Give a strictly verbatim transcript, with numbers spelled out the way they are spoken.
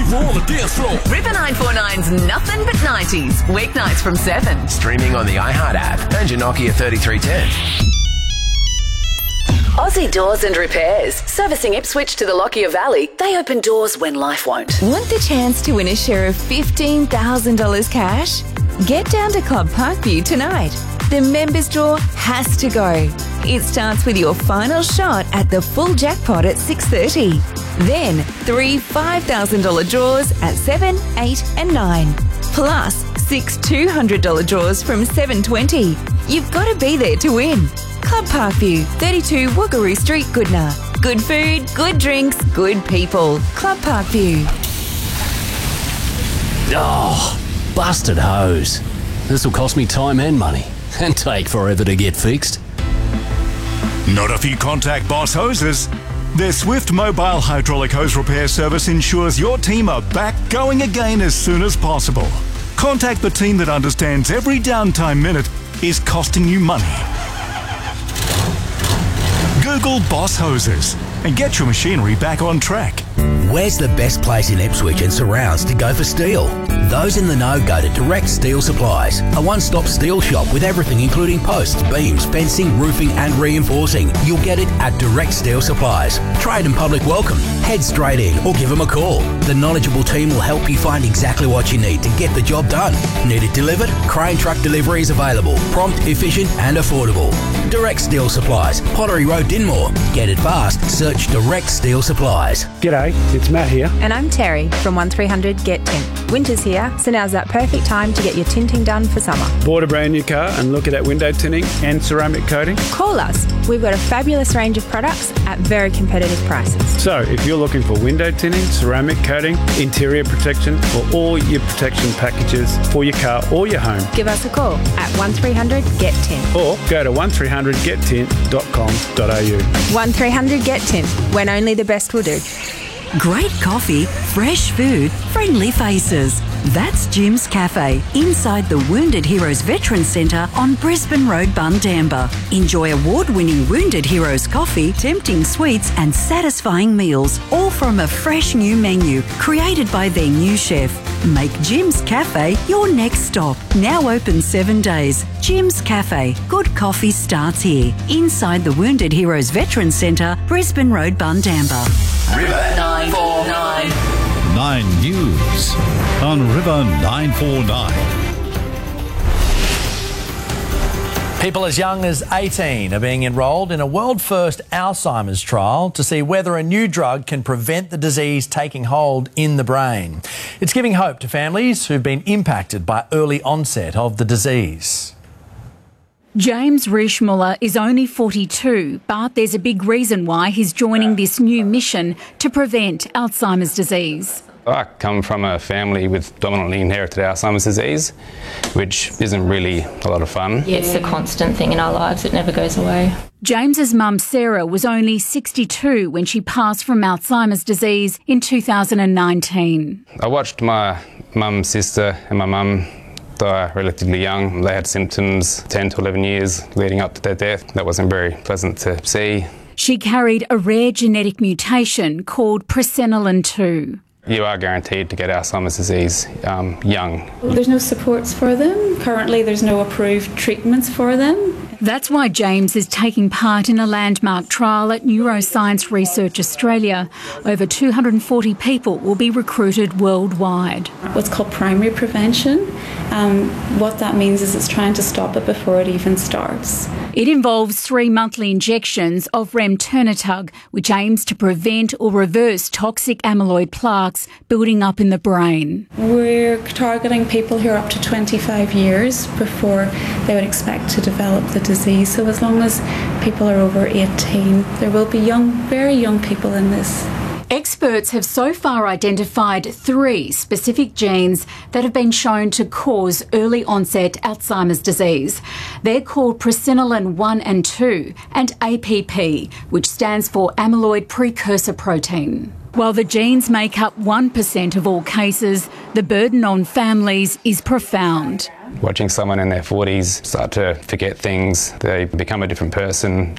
Raw the dance floor. River nine forty-nine's Nothing But nineties, weeknights from seven. Streaming on the iHeart app and your Nokia thirty-three ten. Aussie Doors and Repairs. Servicing Ipswich to the Lockyer Valley, they open doors when life won't. Want the chance to win a share of fifteen thousand dollars cash? Get down to Club Parkview tonight. The members draw has to go. It starts with your final shot at the full jackpot at six thirty. Then three five thousand dollars draws at seven, eight and nine. Plus six two hundred dollars draws from seven twenty. You've got to be there to win. Club Parkview, thirty-two Woogaroo Street, Goodna. Good food, good drinks, good people. Club Parkview. Oh, busted hose. This will cost me time and money and take forever to get fixed. Not if you contact Boss Hoses. Their swift mobile hydraulic hose repair service ensures your team are back going again as soon as possible. Contact the team that understands every downtime minute is costing you money. Google Boss Hoses and get your machinery back on track. Where's the best place in Ipswich and surrounds to go for steel? Those in the know go to Direct Steel Supplies, a one-stop steel shop with everything including posts, beams, fencing, roofing and reinforcing. You'll get it at Direct Steel Supplies. Trade and public welcome. Head straight in or give them a call. The knowledgeable team will help you find exactly what you need to get the job done. Need it delivered? Crane truck delivery is available. Prompt, efficient and affordable. Direct Steel Supplies, Pottery Road, Dinmore. Get it fast. Search Direct Steel Supplies. G'day, it's Matt here. And I'm Terry from one three hundred Get Tint. Winter's here, so now's that perfect time to get your tinting done for summer. Bought a brand new car and looking at window tinting and ceramic coating? Call us. We've got a fabulous range of products at very competitive prices. So if you're looking for window tinting, ceramic coating, interior protection or all your protection packages for your car or your home, give us a call at one three hundred Get Tint. Or go to one three hundred get tint dot com dot a u. one three hundred Get Tint, when only the best will do. Great coffee, fresh food, friendly faces. That's Jim's Cafe, inside the Wounded Heroes Veterans Centre on Brisbane Road, Bundamba. Enjoy award-winning Wounded Heroes coffee, tempting sweets and satisfying meals, all from a fresh new menu created by their new chef. Make Jim's Cafe your next stop. Now open seven days. Jim's Cafe. Good coffee starts here, inside the Wounded Heroes Veterans Centre, Brisbane Road, Bundamba. River nine forty-nine. Nine News on River nine forty-nine. People as young as eighteen are being enrolled in a world-first Alzheimer's trial to see whether a new drug can prevent the disease taking hold in the brain. It's giving hope to families who've been impacted by early onset of the disease. James Rischmuller is only forty-two, but there's a big reason why he's joining this new mission to prevent Alzheimer's disease. I come from a family with dominantly inherited Alzheimer's disease, which isn't really a lot of fun. Yeah, it's a constant thing in our lives. It never goes away. James's mum Sarah was only sixty-two when she passed from Alzheimer's disease in two thousand nineteen. I watched my mum, sister and my mum die relatively young. They had symptoms ten to eleven years leading up to their death. That wasn't very pleasant to see. She carried a rare genetic mutation called presenilin two. You are guaranteed to get Alzheimer's disease um, young. There's no supports for them. Currently there's no approved treatments for them. That's why James is taking part in a landmark trial at Neuroscience Research Australia. Over two hundred forty people will be recruited worldwide. What's called primary prevention. Um, what that means is it's trying to stop it before it even starts. It involves three monthly injections of remternetug, which aims to prevent or reverse toxic amyloid plaques building up in the brain. We're targeting people who are up to twenty-five years before they would expect to develop the disease. So as long as people are over eighteen, there will be young, very young people in this. Experts have so far identified three specific genes that have been shown to cause early onset Alzheimer's disease. They're called presenilin one and two and A P P, which stands for amyloid precursor protein. While the genes make up one percent of all cases, the burden on families is profound. Watching someone in their forties start to forget things, they become a different person.